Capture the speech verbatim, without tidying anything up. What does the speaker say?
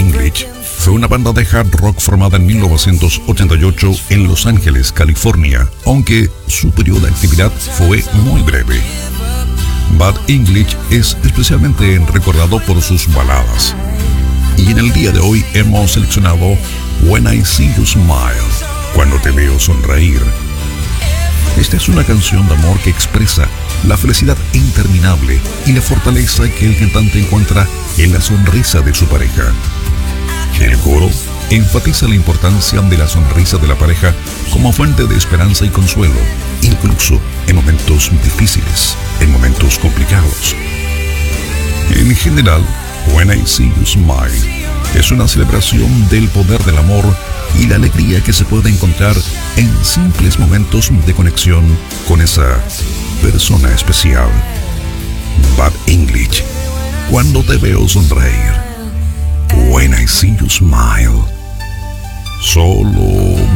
English fue una banda de hard rock formada en mil novecientos ochenta y ocho en Los Ángeles, California, aunque su periodo de actividad fue muy breve. Bad English es especialmente recordado por sus baladas. Y en el día de hoy hemos seleccionado When I See You Smile, Cuando te veo sonreír. Esta es una canción de amor que expresa la felicidad interminable y la fortaleza que el cantante encuentra en la sonrisa de su pareja. El coro enfatiza la importancia de la sonrisa de la pareja como fuente de esperanza y consuelo, incluso en momentos difíciles, en momentos complicados. En general, When I See You Smile es una celebración del poder del amor y la alegría que se puede encontrar en simples momentos de conexión con esa persona especial. Bad English, Cuando te veo sonreír. When I See You Smile. Solo